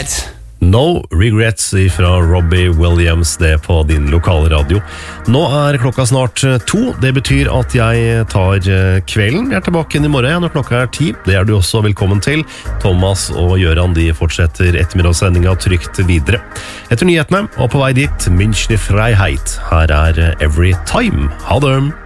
regrets. No Regrets fra Robbie Williams, det på din lokale radio. Nå klokka snart 2, det betyr at jeg tar kvelden. Jeg tilbake inn i morgen når klokka 10. Det du også velkommen til. Thomas og Gøran de fortsetter ettermiddagssendinga trygt videre. Etter nyhetene og på vei dit, Münchner Freiheit. Her Every Time. Ha det!